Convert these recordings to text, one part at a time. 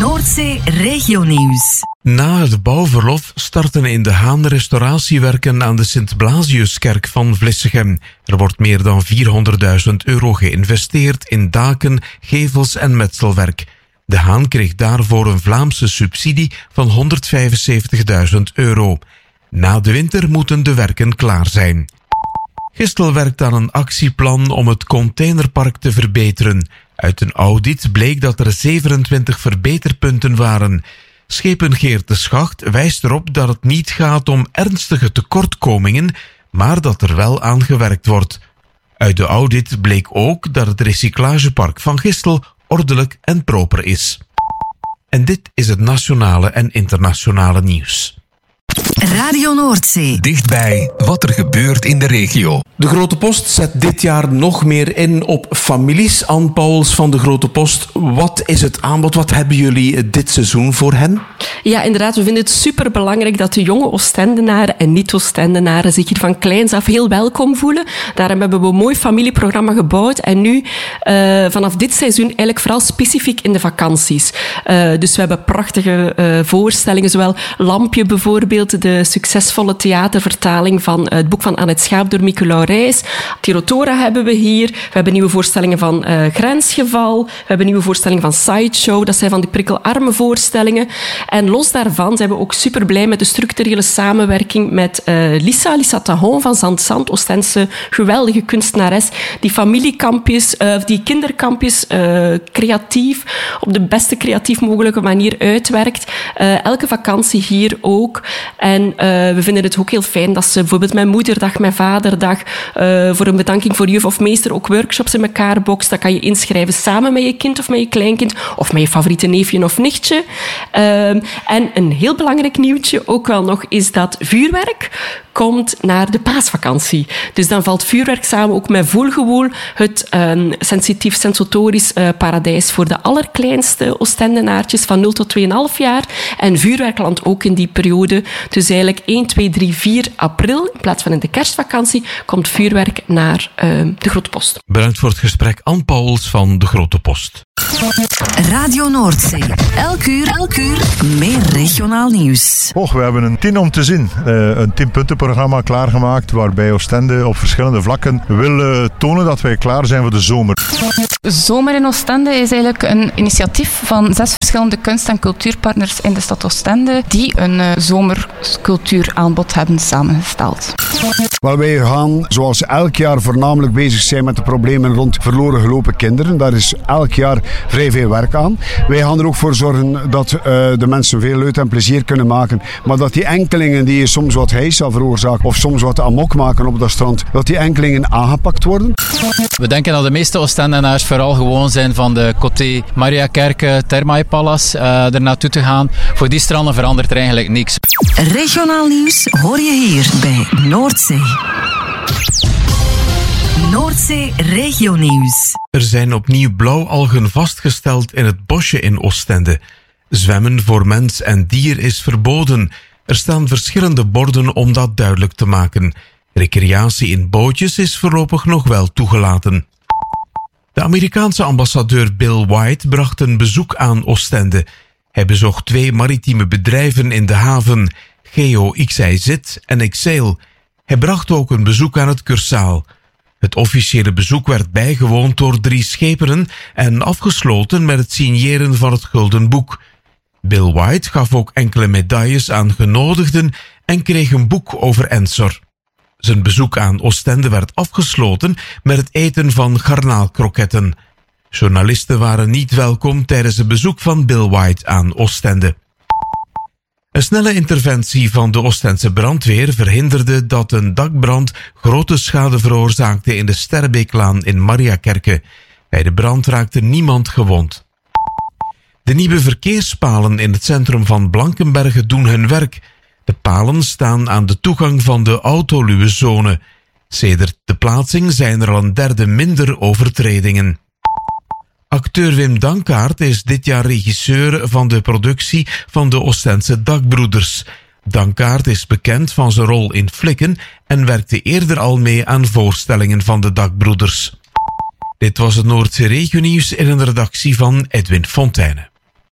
Noordzee Regionieuws. Na het bouwverlof starten in De Haan restauratiewerken aan de Sint-Blasiuskerk van Vlissegem. Er wordt meer dan €400.000 geïnvesteerd in daken, gevels en metselwerk. De Haan kreeg daarvoor een Vlaamse subsidie van €175.000. Na de winter moeten de werken klaar zijn. Gistel werkt aan een actieplan om het containerpark te verbeteren. Uit een audit bleek dat er 27 verbeterpunten waren. Schepen Geert de Schacht wijst erop dat het niet gaat om ernstige tekortkomingen, maar dat er wel aan gewerkt wordt. Uit de audit bleek ook dat het recyclagepark van Gistel ordelijk en proper is. En dit is het nationale en internationale nieuws. Radio Noordzee. Dichtbij wat er gebeurt in de regio. De Grote Post zet dit jaar nog meer in op families. Anne Pauwels van de Grote Post. Wat is het aanbod? Wat hebben jullie dit seizoen voor hen? Ja, inderdaad. We vinden het superbelangrijk dat de jonge Oostendenaren en niet-Oostendenaren zich hier van kleins af heel welkom voelen. Daarom hebben we een mooi familieprogramma gebouwd. En nu, vanaf dit seizoen, eigenlijk vooral specifiek in de vakanties. Dus we hebben prachtige voorstellingen, zowel Lampje bijvoorbeeld, de succesvolle theatervertaling van het boek van Annette Schaap door Mieke Laurijs. Tirotora hebben we hier. We hebben nieuwe voorstellingen van Grensgeval. We hebben nieuwe voorstellingen van Sideshow. Dat zijn van die prikkelarme voorstellingen. En los daarvan zijn we ook super blij met de structurele samenwerking met Lisa Tahon van Zand, Oostense geweldige kunstenares, die familiekampjes, die kinderkampjes creatief, op de beste creatief mogelijke manier uitwerkt. Elke vakantie hier ook. En we vinden het ook heel fijn dat ze bijvoorbeeld met Moederdag, met Vaderdag, voor een bedanking voor juf of meester ook workshops in elkaar bokst. Dat kan je inschrijven samen met je kind of met je kleinkind, of met je favoriete neefje of nichtje. En een heel belangrijk nieuwtje ook wel nog is dat vuurwerk komt naar de paasvakantie. Dus dan valt vuurwerk samen ook met Voelgewoel, het sensitief sensotorisch paradijs voor de allerkleinste Oostendenaartjes van 0 tot 2,5 jaar. En vuurwerk landt ook in die periode. Dus eigenlijk 1, 2, 3, 4 april, in plaats van in de kerstvakantie, komt vuurwerk naar de Grote Post. Bedankt voor het gesprek, Anne Pauwels van de Grote Post. Radio Noordzee. Elk uur meer regionaal nieuws. We hebben een 10 om te zien. Een 10-puntenprogramma klaargemaakt waarbij Oostende op verschillende vlakken wil tonen dat wij klaar zijn voor de zomer. Zomer in Oostende is eigenlijk een initiatief van 6 verschillende kunst- en cultuurpartners in de stad Oostende die een zomercultuuraanbod hebben samengesteld. Wel, wij gaan zoals elk jaar voornamelijk bezig zijn met de problemen rond verloren gelopen kinderen. Daar is elk jaar vrij veel werk aan. Wij gaan er ook voor zorgen dat de mensen veel leuk en plezier kunnen maken, maar dat die enkelingen die soms wat heisa veroorzaken of soms wat amok maken op dat strand, dat die enkelingen aangepakt worden. We denken dat de meeste Oostendenaars vooral gewoon zijn van de Côté Mariakerke, Thermae Palace, er naartoe te gaan. Voor die stranden verandert er eigenlijk niks. Regionaal nieuws hoor je hier bij Noordzee. Noordzee Regionieuws. Er zijn opnieuw blauwalgen vastgesteld in het bosje in Oostende. Zwemmen voor mens en dier is verboden. Er staan verschillende borden om dat duidelijk te maken. Recreatie in bootjes is voorlopig nog wel toegelaten. De Amerikaanse ambassadeur Bill White bracht een bezoek aan Oostende. Hij bezocht 2 maritieme bedrijven in de haven, Geo XIZ en Exail. Hij bracht ook een bezoek aan het Cursaal. Het officiële bezoek werd bijgewoond door 3 schepenen en afgesloten met het signeren van het Gulden Boek. Bill White gaf ook enkele medailles aan genodigden en kreeg een boek over Ensor. Zijn bezoek aan Oostende werd afgesloten met het eten van garnaalkroketten. Journalisten waren niet welkom tijdens het bezoek van Bill White aan Oostende. Een snelle interventie van de Oostense brandweer verhinderde dat een dakbrand grote schade veroorzaakte in de Sterrebeeklaan in Mariakerke. Bij de brand raakte niemand gewond. De nieuwe verkeerspalen in het centrum van Blankenberge doen hun werk. De palen staan aan de toegang van de autoluwezone. Sedert de plaatsing zijn er al een derde minder overtredingen. Acteur Wim Dankaart is dit jaar regisseur van de productie van de Oostense Dakbroeders. Dankaart is bekend van zijn rol in Flikken en werkte eerder al mee aan voorstellingen van de Dakbroeders. Dit was het Noordzee Regionieuws in een redactie van Edwin Fontijne.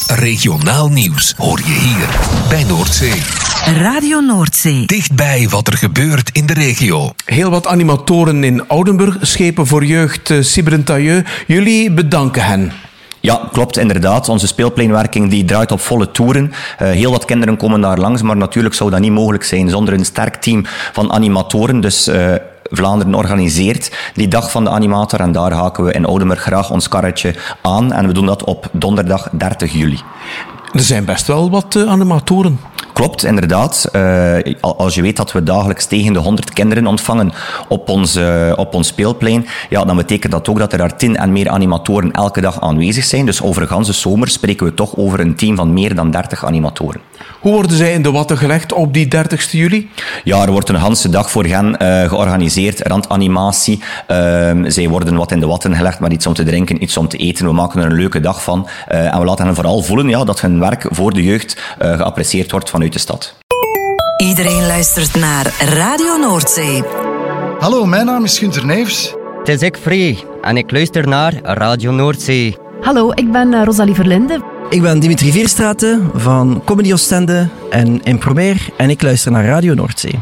Regionaal nieuws hoor je hier bij Noordzee. Radio Noordzee. Dichtbij wat er gebeurt in de regio. Heel wat animatoren in Oudenburg, Schepen voor Jeugd, Cibrentailleux. Jullie bedanken hen. Ja, klopt, inderdaad. Onze speelpleinwerking die draait op volle toeren. Heel wat kinderen komen daar langs, maar natuurlijk zou dat niet mogelijk zijn zonder een sterk team van animatoren. Dus Vlaanderen organiseert die dag van de animator en daar haken we in Oudenburg graag ons karretje aan. En we doen dat op donderdag 30 juli. Er zijn best wel wat animatoren. Klopt, inderdaad. Als je weet dat we dagelijks tegen de 100 kinderen ontvangen op ons speelplein, ja, dan betekent dat ook dat er daar 10 en meer animatoren elke dag aanwezig zijn. Dus over de ganse zomer spreken we toch over een team van meer dan 30 animatoren. Hoe worden zij in de watten gelegd op die 30 juli? Ja, er wordt een ganse dag voor hen georganiseerd, randanimatie. Zij worden wat in de watten gelegd met iets om te drinken, iets om te eten. We maken er een leuke dag van. En we laten hen vooral voelen dat hun werk voor de jeugd geapprecieerd wordt vanuit de stad. Iedereen luistert naar Radio Noordzee. Hallo, mijn naam is Gunther Neefs. Het is ik Free en ik luister naar Radio Noordzee. Hallo, ik ben Rosalie Verlinde. Ik ben Dimitri Vierstraten van Comedy Oostende en Impromer en ik luister naar Radio Noordzee.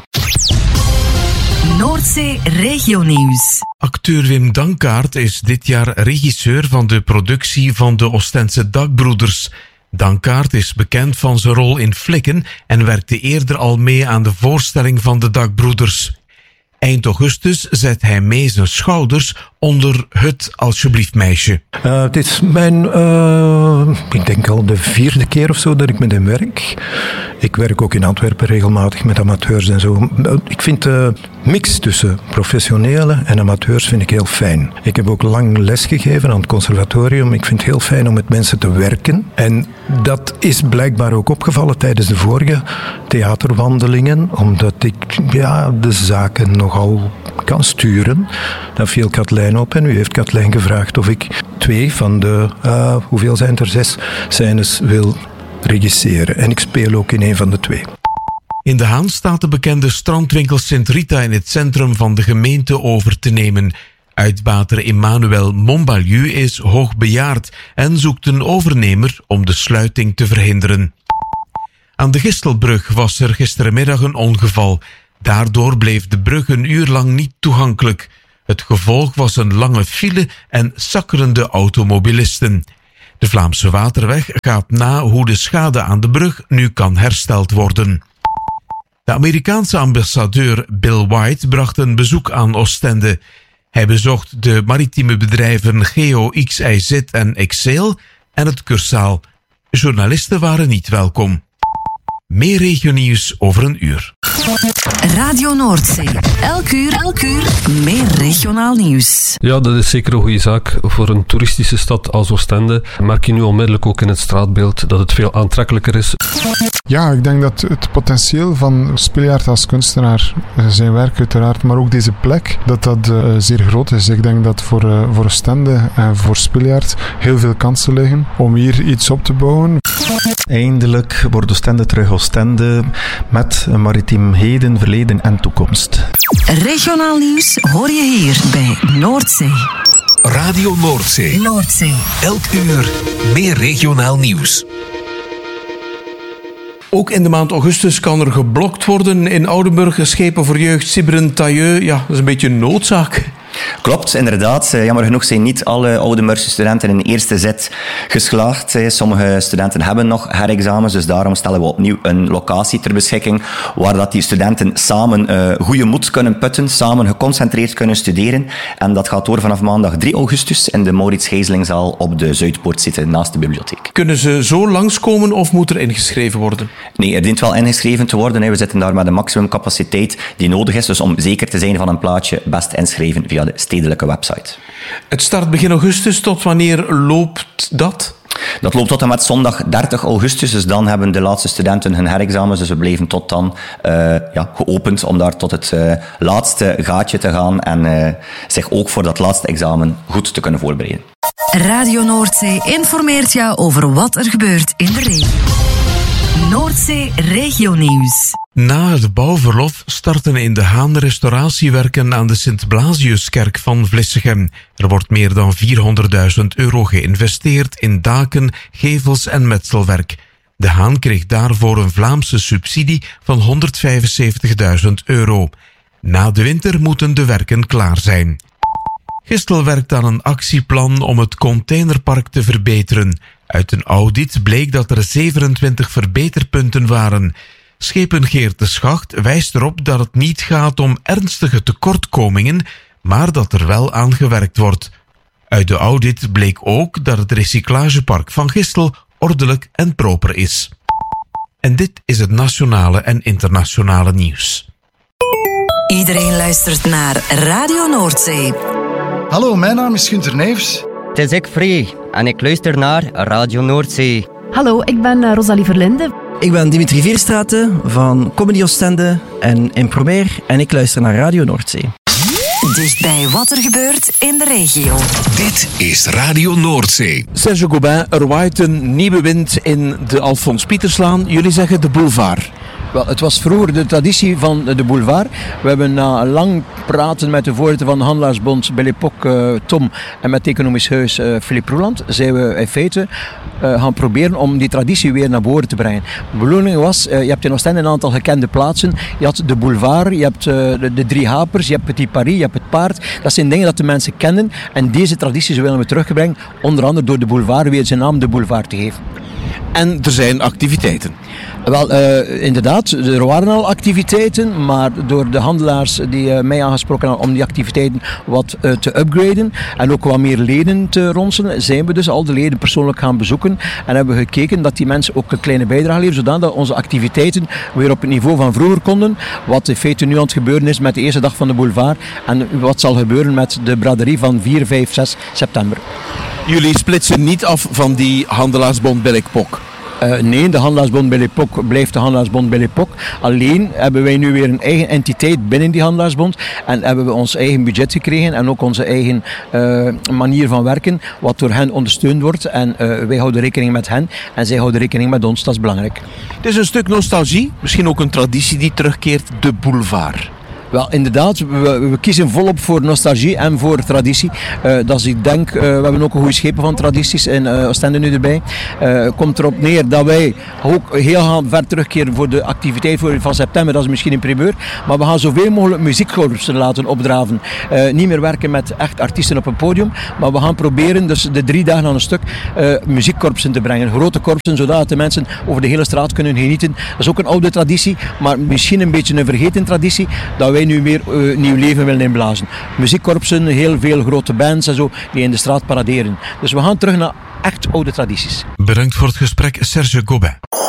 Noordzee Regionieuws. Acteur Wim Dankaart is dit jaar regisseur van de productie van de Oostense Dakbroeders. Dankaart is bekend van zijn rol in Flikken en werkte eerder al mee aan de voorstelling van de Dakbroeders. Eind augustus zet hij mee zijn schouders onder het Alsjeblieft meisje. Het is mijn, ik denk al de 4e keer of zo dat ik met hem werk. Ik werk ook in Antwerpen regelmatig met amateurs en zo. Ik vind de mix tussen professionele en amateurs vind ik heel fijn. Ik heb ook lang les gegeven aan het conservatorium. Ik vind het heel fijn om met mensen te werken. En dat is blijkbaar ook opgevallen tijdens de vorige theaterwandelingen. Omdat ik de zaken nogal kan sturen. Dan viel Katlijn op en u heeft Katlijn gevraagd of ik 2 van de, hoeveel zijn er, 6 scènes wil regisseren. En ik speel ook in een van de 2. In De Haan staat de bekende strandwinkel Sint Rita in het centrum van de gemeente over te nemen. Uitbater Emmanuel Montbalieu is hoogbejaard en zoekt een overnemer om de sluiting te verhinderen. Aan de Gistelbrug was er gisterenmiddag een ongeval. Daardoor bleef de brug een uur lang niet toegankelijk. Het gevolg was een lange file en sakkerende automobilisten. De Vlaamse Waterweg gaat na hoe de schade aan de brug nu kan hersteld worden. De Amerikaanse ambassadeur Bill White bracht een bezoek aan Oostende. Hij bezocht de maritieme bedrijven Geo, XIZ en Excel en het Cursaal. Journalisten waren niet welkom. Meer regionieuws over een uur. Radio Noordzee. Elk uur, meer regionaal nieuws. Ja, dat is zeker een goede zaak. Voor een toeristische stad als Oostende merk je nu onmiddellijk ook in het straatbeeld dat het veel aantrekkelijker is. Ja, ik denk dat het potentieel van Stiljaert als kunstenaar, zijn werk uiteraard, maar ook deze plek, dat zeer groot is. Ik denk dat voor Oostende en voor Stiljaert heel veel kansen liggen om hier iets op te bouwen. Eindelijk wordt Oostende terug Oostende met een maritiem heden, verleden en toekomst. Regionaal nieuws hoor je hier bij Noordzee. Radio Noordzee. Noordzee. Elk uur meer regionaal nieuws. Ook in de maand augustus kan er geblokt worden in Oudenburg. Schepen voor Jeugd, Cibrentailleux. Ja, dat is een beetje een noodzaak. Klopt, inderdaad. Jammer genoeg zijn niet alle Oudenburgse studenten in de eerste zet geslaagd. Sommige studenten hebben nog herexamens, dus daarom stellen we opnieuw een locatie ter beschikking waar dat die studenten samen goede moed kunnen putten, samen geconcentreerd kunnen studeren. En dat gaat door vanaf maandag 3 augustus in de Maurits Gijzelingzaal op de Zuidpoort zitten naast de bibliotheek. Kunnen ze zo langskomen of moet er ingeschreven worden? Nee, er dient wel ingeschreven te worden. We zitten daar met een maximumcapaciteit die nodig is. Dus om zeker te zijn van een plaatje, best inschrijven via de stedelijke website. Het start begin augustus. Tot wanneer loopt dat? Dat loopt tot en met zondag 30 augustus. Dus dan hebben de laatste studenten hun herexamens. Dus we blijven tot dan geopend om daar tot het laatste gaatje te gaan en zich ook voor dat laatste examen goed te kunnen voorbereiden. Radio Noordzee informeert jou over wat er gebeurt in de regio. Noordzee Regionieuws. Na het bouwverlof starten in De Haan restauratiewerken aan de Sint-Blasiuskerk van Vlissegem. Er wordt meer dan €400.000 geïnvesteerd in daken, gevels en metselwerk. De Haan kreeg daarvoor een Vlaamse subsidie van €175.000. Na de winter moeten de werken klaar zijn. Gistel werkt aan een actieplan om het containerpark te verbeteren. Uit een audit bleek dat er 27 verbeterpunten waren. Schepen Geert de Schacht wijst erop dat het niet gaat om ernstige tekortkomingen, maar dat er wel aan gewerkt wordt. Uit de audit bleek ook dat het recyclagepark van Gistel ordelijk en proper is. En dit is het nationale en internationale nieuws. Iedereen luistert naar Radio Noordzee. Hallo, mijn naam is Gunther Neefs. Het is ik Free en ik luister naar Radio Noordzee. Hallo, ik ben Rosalie Verlinde. Ik ben Dimitri Vierstraten van Comedy Oostende en Impromer en ik luister naar Radio Noordzee. Dichtbij wat er gebeurt in de regio. Dit is Radio Noordzee. Serge Gobin, er waait een nieuwe wind in de Alfons Pieterslaan. Jullie zeggen de boulevard. Wel, het was vroeger de traditie van de boulevard. We hebben na lang praten met de voorzitter van de Handelaarsbond, Belle Époque, Tom, en met het economisch huis, Philippe Roeland, zijn we in feite gaan proberen om die traditie weer naar voren te brengen. De bedoeling was, je hebt in Oostende een aantal gekende plaatsen. Je had de boulevard, je hebt de Drie Hapers, je hebt Petit Paris, je hebt het Paard. Dat zijn dingen dat de mensen kennen en deze tradities willen we terugbrengen, onder andere door de boulevard weer zijn naam de boulevard te geven. En er zijn activiteiten. Wel, inderdaad, er waren al activiteiten, maar door de handelaars die mij aangesproken hadden om die activiteiten wat te upgraden en ook wat meer leden te ronselen, zijn we dus al de leden persoonlijk gaan bezoeken en hebben we gekeken dat die mensen ook een kleine bijdrage leveren, zodat onze activiteiten weer op het niveau van vroeger konden, wat in feite nu aan het gebeuren is met de eerste dag van de boulevard en wat zal gebeuren met de braderie van 4, 5, 6 september. Jullie splitsen niet af van die Handelaarsbond Belle Époque? Nee, de Handelaarsbond Belle Époque blijft de Handelaarsbond Belle Époque. Alleen hebben wij nu weer een eigen entiteit binnen die Handelaarsbond en hebben we ons eigen budget gekregen en ook onze eigen manier van werken, wat door hen ondersteund wordt. En wij houden rekening met hen en zij houden rekening met ons, dat is belangrijk. Het is een stuk nostalgie, misschien ook een traditie die terugkeert, de boulevard. Wel, inderdaad, we kiezen volop voor nostalgie en voor traditie. Dat is, ik denk, we hebben ook een goede schepen van tradities in Oostende nu erbij. Komt erop neer dat wij ook heel gaan ver terugkeren voor de activiteit van september, dat is misschien een primeur. Maar we gaan zoveel mogelijk muziekkorpsen laten opdraven. Niet meer werken met echt artiesten op een podium, maar we gaan proberen dus de 3 dagen aan een stuk muziekkorpsen te brengen. Grote korpsen, zodat de mensen over de hele straat kunnen genieten. Dat is ook een oude traditie, maar misschien een beetje een vergeten traditie, dat wij nu weer nieuw leven willen inblazen. Muziekkorpsen, heel veel grote bands en zo, die in de straat paraderen. Dus we gaan terug naar echt oude tradities. Bedankt voor het gesprek, Serge Gobin.